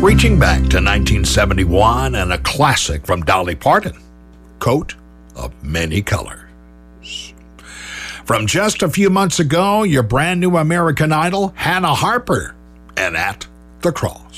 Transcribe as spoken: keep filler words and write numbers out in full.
reaching back to nineteen seventy-one and a classic from Dolly Parton, Coat of Many Colors. From just a few months ago, your brand new American Idol, Hannah Harper, and At the Cross.